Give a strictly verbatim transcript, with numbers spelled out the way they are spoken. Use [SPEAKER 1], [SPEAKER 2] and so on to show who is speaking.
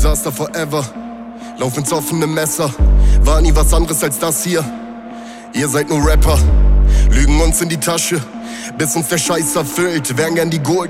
[SPEAKER 1] Disaster forever. Lauf ins offene Messer, war nie was anderes als das hier. Ihr seid nur Rapper, lügen uns in die Tasche, bis uns der Scheiß erfüllt. Wären gern die Gold